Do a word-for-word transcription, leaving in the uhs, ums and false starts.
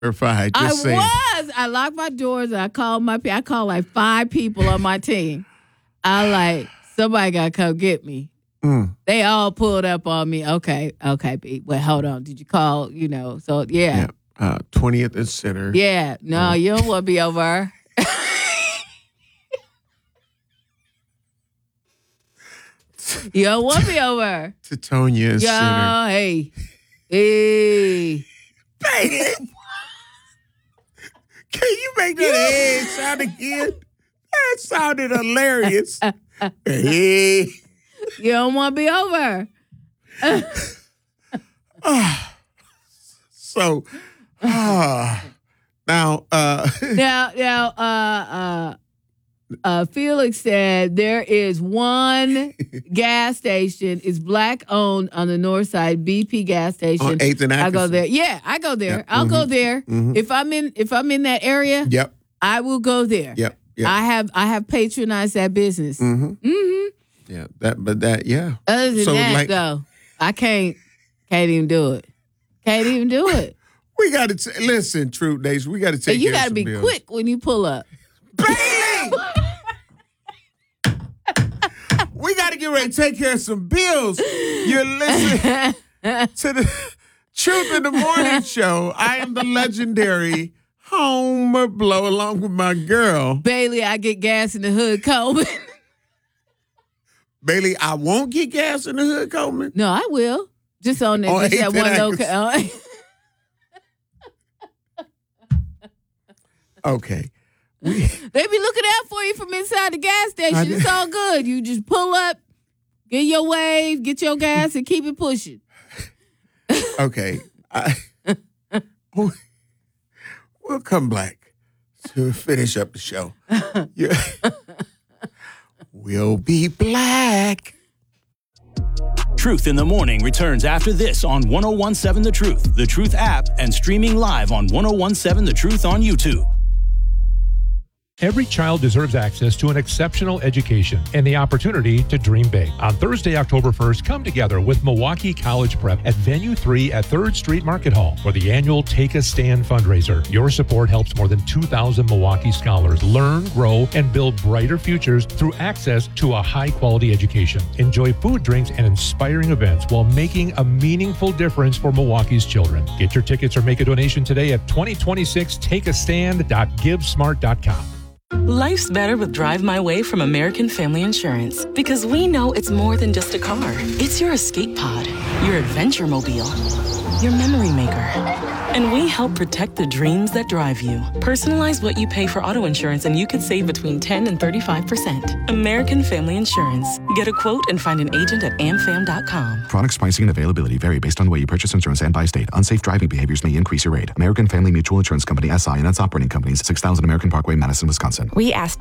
Terrified. I Just saying. was. I locked my doors. And I called my. I called like five people on my team. I like somebody got to come get me. Mm. They all pulled up on me. Okay, okay, B. Wait, hold on. Did you call? You know. So yeah. Yeah. Uh, twentieth and Center. Yeah. No, Oh. you don't want to be over. You don't want me over. Titonia and Yo, Center. hey. Hey. Baby. Can you make that head sound again? That sounded hilarious. Hey. You don't want to be over. So, ah, now, uh, Now, now, uh, uh, uh, Felix said there is one gas station. It's black owned on the north side, B P gas station. on eighth and I go Atkinson. there. Yeah, I go there. Yeah, I'll go mhm, there. mhm. If I'm in, if I'm in that area, Yep, I will go there. yep, yep. I have, I have patronized that business. Mm-hmm. Mm-hmm. Yeah, that, but that, yeah. Other than So, that, like- though, I can't, can't even do it. Can't even do it. We got to, listen, True Nation, we got to take And you got got to to be quick when you pull up. Bailey! We got to get ready to take care of some bills. You're listening to the Truth in the Morning Show. I am the legendary Homer Blow along with my girl. Bailey, I get gas in the hood, Coleman. Bailey, I won't get gas in the hood, Coleman. No, I will. Just on that, On just that eighth and one Atkinson. location. Okay. We, They be looking out for you from inside the gas I station. know. It's all good. You just pull up, get your wave, get your gas, and keep it pushing. okay. I, we'll come back to finish up the show. Yeah. We'll be black. Truth in the Morning returns after this on one oh one seven The Truth, The Truth app, and streaming live on one oh one seven The Truth on YouTube. Every child deserves access to an exceptional education and the opportunity to dream big. On Thursday, October first, come together with Milwaukee College Prep at Venue three at third Street Market Hall for the annual Take a Stand fundraiser. Your support helps more than two thousand Milwaukee scholars learn, grow, and build brighter futures through access to a high-quality education. Enjoy food, drinks, and inspiring events while making a meaningful difference for Milwaukee's children. Get your tickets or make a donation today at twenty twenty-six take a stand dot give smart dot com. Life's better with Drive My Way from American Family Insurance because we know it's more than just a car. It's your escape pod, your adventure mobile, your memory maker. And we help protect the dreams that drive you. Personalize what you pay for auto insurance and you could save between ten and thirty-five percent. American Family Insurance. Get a quote and find an agent at am fam dot com. Products, pricing, and availability vary based on the way you purchase insurance and by state. Unsafe driving behaviors may increase your rate. American Family Mutual Insurance Company, S I and its operating companies, six thousand American Parkway, Madison, Wisconsin. We asked